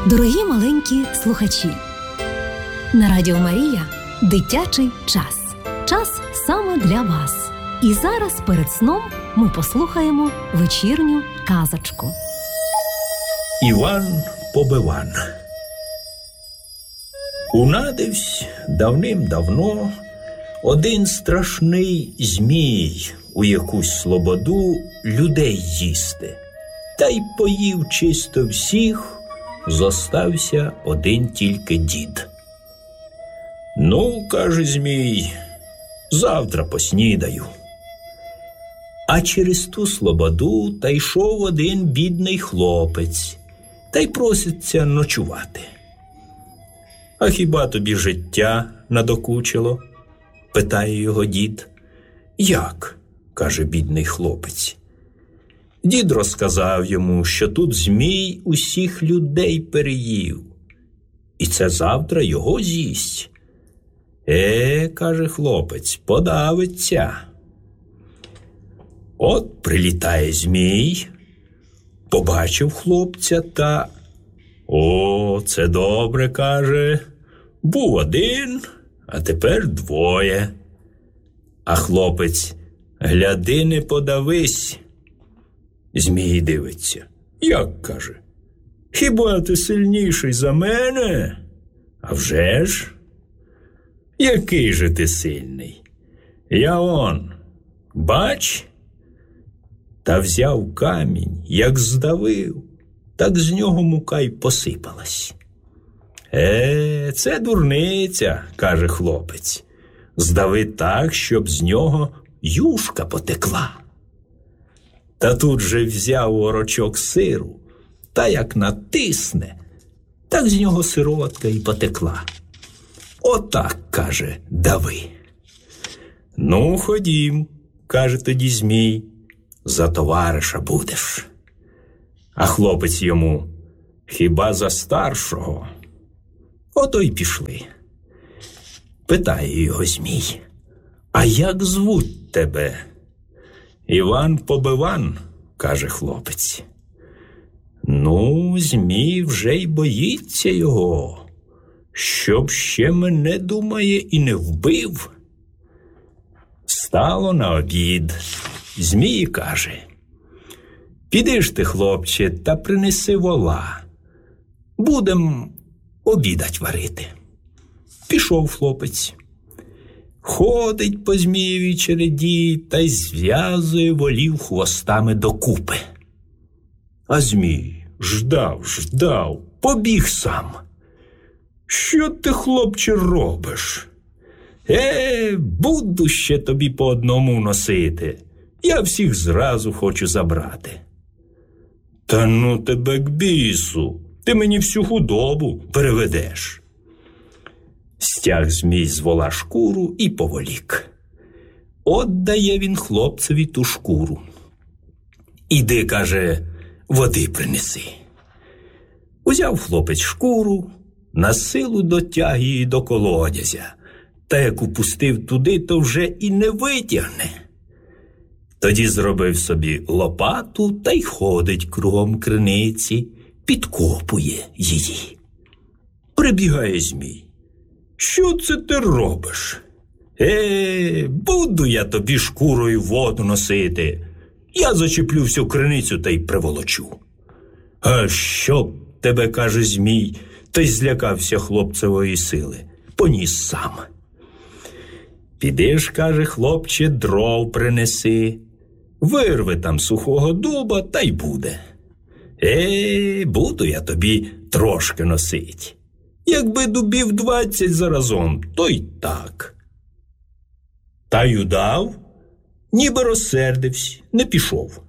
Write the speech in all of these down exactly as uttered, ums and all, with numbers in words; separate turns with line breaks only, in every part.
Дорогі маленькі слухачі, на Радіо Марія дитячий час. Час саме для вас. І зараз перед сном ми послухаємо вечірню казочку.
Іван-Побиван. Унадивсь давним-давно один страшний змій у якусь слободу людей їсти. Та й поїв чисто всіх, зостався один тільки дід. «Ну, – каже змій, – завтра поснідаю». А через ту слободу та йшов один бідний хлопець, та й проситься ночувати. «А хіба тобі життя надокучило?» – питає його дід. «Як?» – каже бідний хлопець. Дід розказав йому, що тут змій усіх людей переїв, і це завтра його з'їсть. «Е, – каже хлопець, – подавиться». От прилітає змій, побачив хлопця та... «О, це добре, – каже, – був один, а тепер двоє». А хлопець: «Гляди, не подавись». Змій дивиться. «Як, – каже, – хіба ти сильніший за мене?» «А вже ж». «Який же ти сильний?» «Я он, бач?» Та взяв камінь, як здавив, так з нього мука й посипалась. «Е, це дурниця, – каже хлопець, – здави так, щоб з нього юшка потекла». Та тут же взяв орочок сиру, та як натисне, так з нього сироватка й потекла. «Отак, – каже, – дави». «Ну, ходім, – каже тоді змій, – за товариша будеш». А хлопець йому: «Хіба за старшого?» Ото й пішли. Питає його змій: «А як звуть тебе?» «Іван-Побиван», – каже хлопець. Ну, змій вже й боїться його, щоб ще мене, думає, і не вбив. Стало на обід. Змій каже: «Піди ж ти, хлопче, та принеси вола. Будем обідать варити». Пішов хлопець. Ходить по змієвій череді та й зв'язує волів хвостами докупи. А змій ждав, ждав, побіг сам. «Що ти, хлопче, робиш?» «Е, буду ще тобі по одному носити. Я всіх зразу хочу забрати». «Та ну тебе к бісу, ти мені всю худобу переведеш». Стяг змій з вола шкуру і поволік. От дає він хлопцеві ту шкуру. «Іди, – каже, – води принеси». Узяв хлопець шкуру, на силу дотяг її до колодязя, та як упустив туди, то вже і не витягне. Тоді зробив собі лопату та й ходить кругом криниці, підкопує її. Прибігає змій: «Що це ти робиш?» «Е, буду я тобі шкурою воду носити. Я зачеплю всю криницю та й приволочу». «А що тебе, – каже змій, та й злякався хлопцевої сили, поніс сам». «Піди ж, – каже хлопче, – дров принеси, вирви там сухого дуба, та й буде». «Е, буду я тобі трошки носить. Якби дубів двадцять заразом, то й так». Та й удав, ніби розсердився, не пішов.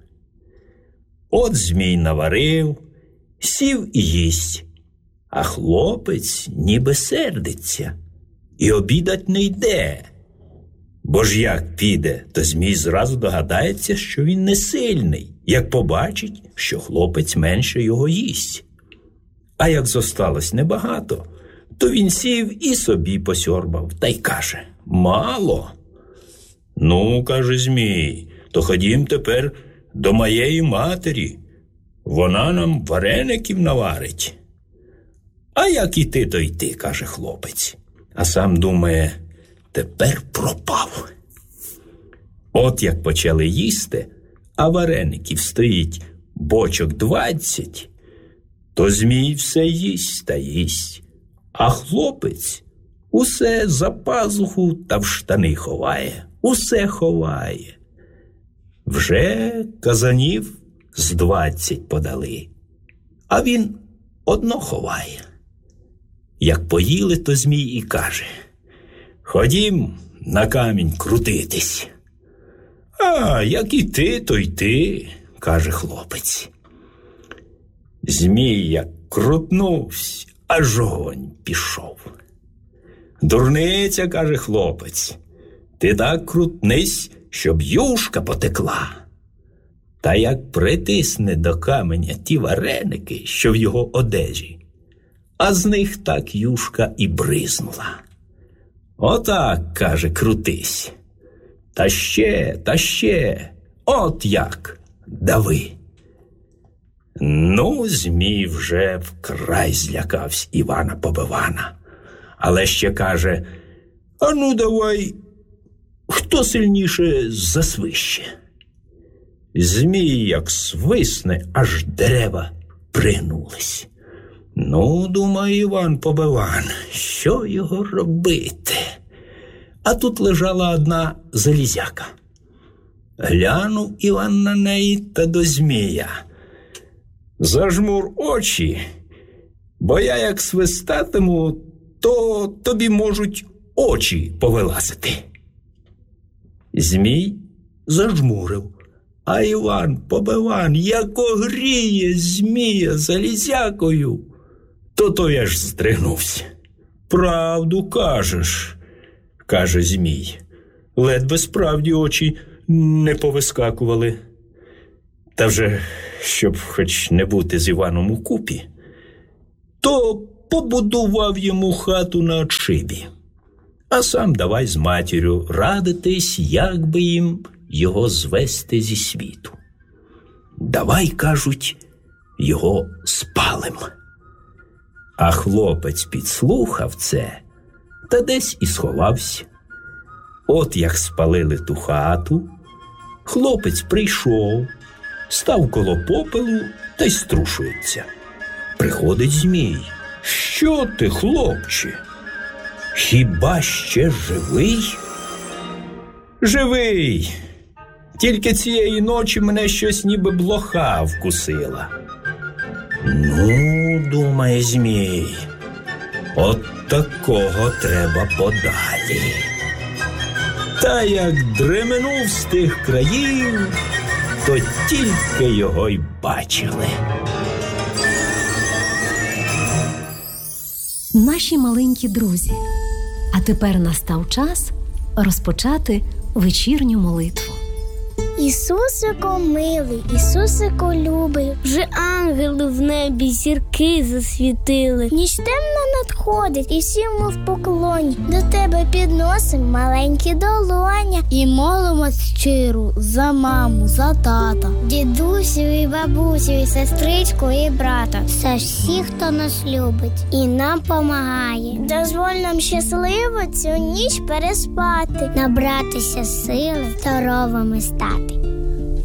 От змій наварив, сів і їсть, а хлопець ніби сердиться і обідать не йде. Бо ж як піде, то змій зразу догадається, що він не сильний, як побачить, що хлопець менше його їсть. А як зосталось небагато, то він сів і собі посьорбав, та й каже: «Мало». «Ну, – каже змій, – то ходім тепер до моєї матері, вона нам вареників наварить». А як іти, то йти, каже хлопець. А сам думає, тепер пропав. От як почали їсти, а вареників стоїть бочок двадцять, то Змій все їсть та їсть, а хлопець усе за пазуху та в штани ховає, усе ховає. Вже казанів з двадцять подали, а він одно ховає. Як поїли, то Змій і каже: ходім на камінь крутитись. А, як і ти, то й ти, каже хлопець. Змій як крутнувся, аж огонь пішов. Дурниця, каже хлопець, ти так крутнись, щоб юшка потекла. Та як притисне до каменя ті вареники, що в його одежі, а з них так юшка і бризнула. Отак, каже, крутись. Та ще, та ще, от як, дави. Ну, Змій вже вкрай злякався Івана-Побивана. Але ще каже: а ну давай, хто сильніше засвище? Змій як свисне, аж дерева пригнулись. Ну, думає Іван-Побиван, що його робити? А тут лежала одна залізяка. Глянув Іван на неї та до Змія: зажмур очі, бо я як свистатиму, то тобі можуть очі повилазити. Змій зажмурив, а Іван-Побиван як огріє Змія залізякою, то той аж здригнувся. Правду кажеш, каже Змій, ледве справді очі не повискакували. Та вже, щоб хоч не бути з Іваном у купі, то побудував йому хату на отшибі, а сам давай з матір'ю радитись, як би їм його звести зі світу. Давай, кажуть, його спалим. А хлопець підслухав це та десь і сховався. От як спалили ту хату, хлопець прийшов, став коло попелу та й струшується. Приходить Змій: що ти, хлопче, хіба ще живий? Живий, тільки цієї ночі мене щось ніби блоха вкусила. Ну, думає Змій, от такого треба подалі. Та як дременув з тих країв, то тільки його й бачили.
Наші маленькі друзі, а тепер настав час розпочати вечірню молитву.
Ісусико милий, Ісусико любий, вже ангели в небі зірки засвітили. Ніч темна надходить, і всі ми в поклоні. До тебе підносим маленькі долоня і молимо щиру за маму, за тата, дідусю і бабусю, і сестричку, і брата, за всіх, хто нас любить і нам помагає. Дозволь нам щасливо цю ніч переспати, набратися сили, здоровими стати.